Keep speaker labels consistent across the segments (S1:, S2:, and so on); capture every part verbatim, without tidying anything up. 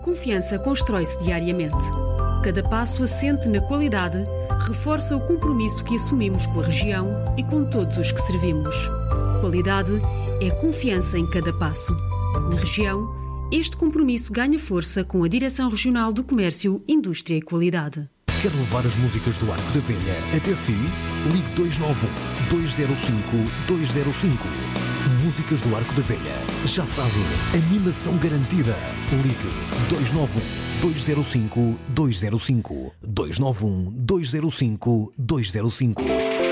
S1: confiança constrói-se diariamente. Cada passo assente na qualidade reforça o compromisso que assumimos com a região e com todos os que servimos. Qualidade é confiança em cada passo. Na região, este compromisso ganha força com a Direção Regional do Comércio, Indústria e Qualidade.
S2: Quer levar as músicas do Arco da Velha até si? Ligue dois nove um, dois zero cinco, dois zero cinco. Músicas do Arco da Velha. Já sabe, animação garantida. Ligue dois nove um, dois zero cinco, dois zero cinco. dois nove um, dois zero cinco, dois zero cinco.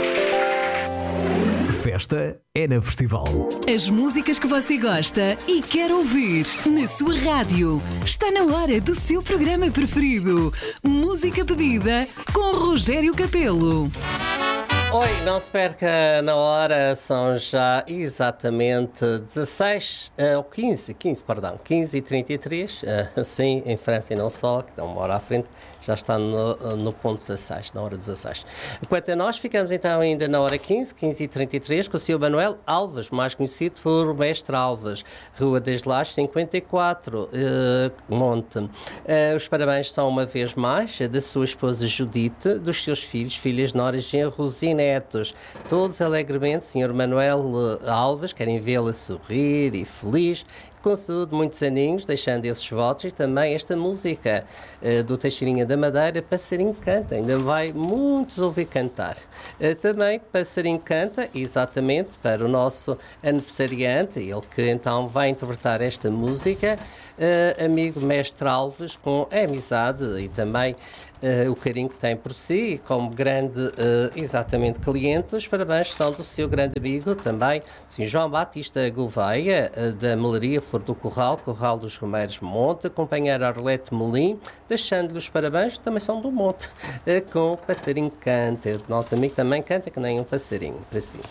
S2: Festa é na Festival.
S3: As músicas que você gosta e quer ouvir na sua rádio. Está na hora do seu programa preferido. Música pedida com Rogério Capelo.
S4: Oi, não se perca na hora, são já exatamente dezasseis, ou quinze, quinze, perdão, quinze e trinta e três, uh, sim, em França e não só, que dá uma hora à frente, já está no, no ponto dezasseis, na hora dezasseis. Quanto a nós, ficamos então ainda na hora quinze, quinze e trinta e três, com o senhor Manuel Alves, mais conhecido por Mestre Alves, Rua das Lajes cinquenta e quatro, uh, Monte. Uh, os parabéns são uma vez mais da sua esposa Judite, dos seus filhos, filhas, noras, genros e netos, todos alegremente, senhor Manuel Alves, querem vê-la sorrir e feliz, com saúde, muitos aninhos, deixando esses votos e também esta música uh, do Teixeirinha da Madeira, Passarinho Canta, ainda vai muitos ouvir cantar. Uh, também Passarinho Canta, exatamente, para o nosso aniversariante, ele que então vai interpretar esta música, uh, amigo Mestre Alves, com a amizade e também Uh, o carinho que tem por si, como grande, uh, exatamente, cliente. Os parabéns são do seu grande amigo também, o senhor João Batista Gouveia, uh, da Melaria Flor do Corral, Corral dos Romeiros Monte, companheira Arlete Melim, deixando-lhe os parabéns, também são do Monte, uh, com o Passarinho Canta. O nosso amigo também canta que nem um passarinho, para si.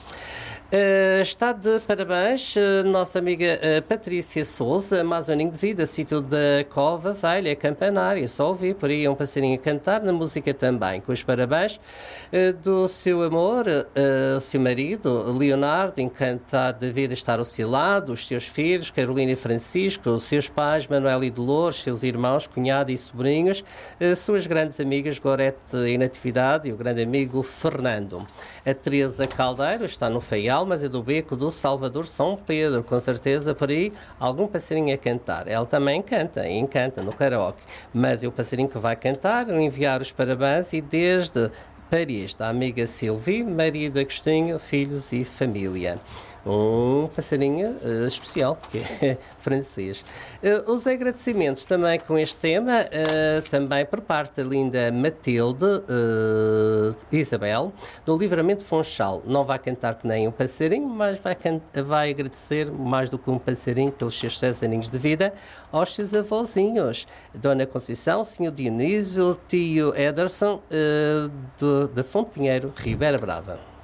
S4: Uh, está de parabéns uh, nossa amiga uh, Patrícia Souza, mais um aninho de vida, sítio da Cova Velha, Campanária, só ouvi por aí um passarinho a cantar, na música também, com os parabéns uh, do seu amor, uh, o seu marido, Leonardo, encantado de vida estar ao seu lado, os seus filhos, Carolina e Francisco, os seus pais, Manuel e Dolores, seus irmãos, cunhado e sobrinhos, uh, suas grandes amigas, Gorete e Natividade, e o grande amigo Fernando. A Teresa Caldeiro está no Faial, mas é do beco do Salvador São Pedro, com certeza por aí algum passarinho a cantar. Ela também canta e encanta no karaoke, mas é o passarinho que vai cantar, enviar os parabéns e desde Paris, da amiga Silvie, marido Agostinho, filhos e família. Um passarinho uh, especial, que é francês. Uh, os agradecimentos também com este tema, uh, também por parte da linda Matilde uh, Isabel, do Livramento Funchal. Não vai cantar que nem um passarinho, mas vai, vai agradecer mais do que um passarinho pelos seus seis aninhos de vida aos seus avózinhos, Dona Conceição, senhor Dionísio, tio Ederson, uh, do, da Fonte Pinheiro, Ribeira Brava.